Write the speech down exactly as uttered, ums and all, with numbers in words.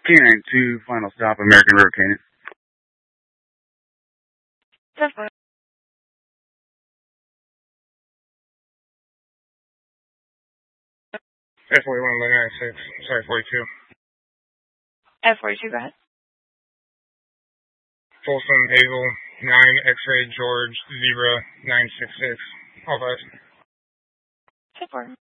Canine two, final stop, American River Canyon. ten four. F forty-one, eleven ninety-six. Sorry, forty-two. F forty-two, go ahead. Folsom, Hazel, nine, X-ray, George, Zebra, nine six six. All five. ten four.